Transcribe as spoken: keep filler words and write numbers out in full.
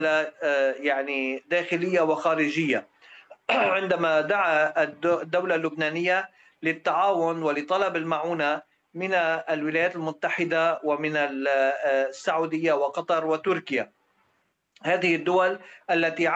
يعني داخلية وخارجية عندما دعا الدولة اللبنانية للتعاون ولطلب المعونة من الولايات المتحدة ومن السعودية وقطر وتركيا، هذه الدول التي